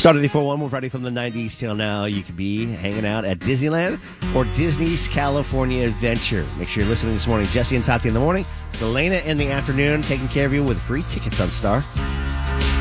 Star 94.1, we're ready from the 90s till now. You could be hanging out at Disneyland or Disney's California Adventure. Make sure you're listening this morning. Jesse and Tati in the morning, Delana in the afternoon, taking care of you with free tickets on Star.